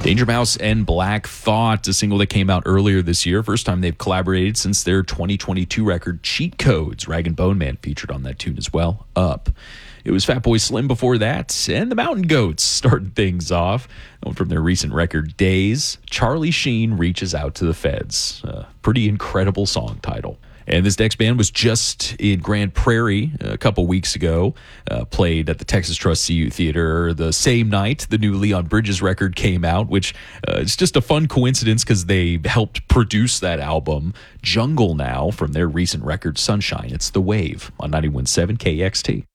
Danger Mouse and Black Thought, a single that came out earlier this year. First time they've collaborated since their 2022 record, Cheat Codes. Rag and Bone Man featured on that tune as well, Up. It was Fatboy Slim before that, and the Mountain Goats started things off. From their recent record, Days, Charlie Sheen Reaches Out to the Feds. Pretty incredible song title. And this next band was just in Grand Prairie a couple weeks ago, played at the Texas Trust CU Theater the same night the new Leon Bridges record came out, which is just a fun coincidence because they helped produce that album, Jungle Now, from their recent record, Sunshine. It's The Wave on 91.7 KXT.